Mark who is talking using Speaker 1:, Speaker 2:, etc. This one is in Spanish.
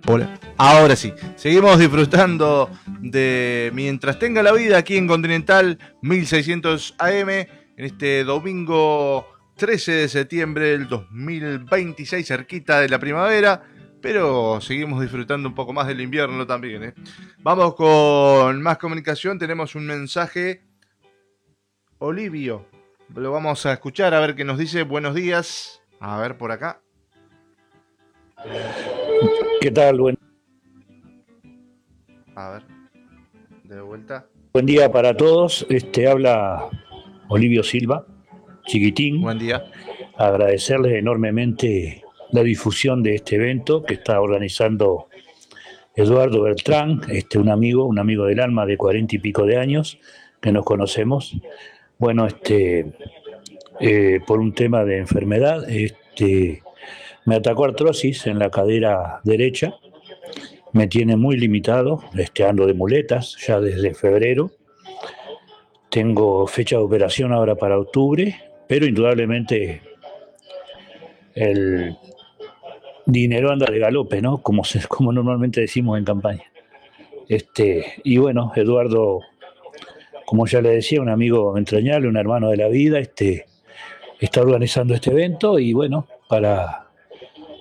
Speaker 1: Hola. Ahora sí, seguimos disfrutando de Mientras tenga la vida aquí en Continental 1600 AM en este domingo 13 de septiembre del 2026, cerquita de la primavera, pero seguimos disfrutando un poco más del invierno también, ¿eh? Vamos con más comunicación, tenemos un mensaje. Olivio, lo vamos a escuchar a ver qué nos dice. Buenos días. A ver por acá.
Speaker 2: ¿Qué tal?
Speaker 1: A ver, de vuelta.
Speaker 2: Buen día para todos. Habla Olivio Silva, chiquitín.
Speaker 1: Buen día.
Speaker 2: Agradecerles enormemente la difusión de este evento que está organizando Eduardo Bertrán, un amigo del alma de 40 y pico de años, que nos conocemos. Bueno, por un tema de enfermedad, me atacó artrosis en la cadera derecha, me tiene muy limitado, ando de muletas ya desde febrero. Tengo fecha de operación ahora para octubre, pero indudablemente el dinero anda de galope, ¿no? Como normalmente decimos en campaña. Y bueno, Eduardo, como ya le decía, un amigo entrañable, un hermano de la vida, está organizando este evento y bueno, para